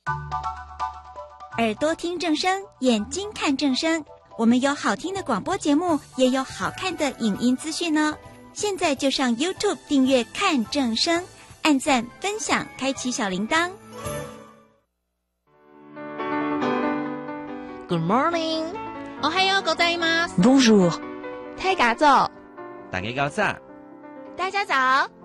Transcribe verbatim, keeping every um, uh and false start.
耳朵听正声，眼睛看正声。我们有好听的广播节目，也有好看的影音资讯呢。现在就上 YouTube 订阅看正声，按赞分享，开启小铃铛。 Good morning， おはようございます。 Bonjour， 大家早， 大家早， 大家早。